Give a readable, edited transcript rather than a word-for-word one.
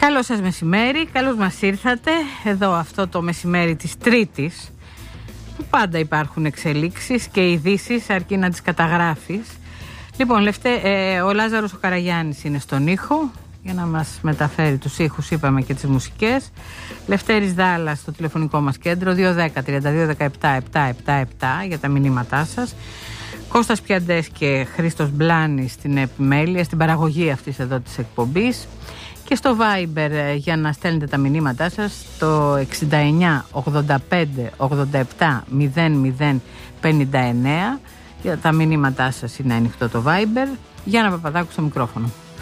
Καλό σας μεσημέρι, καλώς μας ήρθατε εδώ αυτό το μεσημέρι της Τρίτης, που πάντα υπάρχουν εξελίξεις και ειδήσεις αρκεί να τις καταγράφεις. Λοιπόν, ο Λάζαρος ο Καραγιάννης είναι στον ήχο για να μας μεταφέρει τους ήχους, είπαμε, και τις μουσικές. Λευτέρης Δάλλας στο τηλεφωνικό μας κέντρο 210-3217-777 για τα μηνύματά σας. Κώστας Πιαντές και Χρήστος Μπλάνης στην επιμέλεια, στην παραγωγή αυτής εδώ της εκπομπής. Και στο Viber για να στέλνετε τα μηνύματά σας το 69 85 87 00 59. Για τα μηνύματά σας είναι ανοιχτό το Viber. Γιάννα Παπαδάκου στο μικρόφωνο.